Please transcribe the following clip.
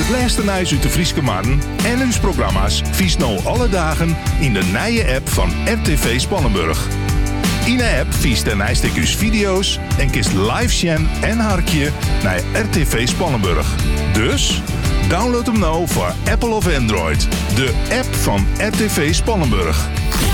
Luister naar uit de Frieske Marren en uw programma's vies nou alle dagen in de nije app van RTV Spannenburg. In de app vies de nijstekjes video's en kist live scan en harkje naar RTV Spannenburg. Dus download hem nou voor Apple of Android. De app van RTV Spannenburg.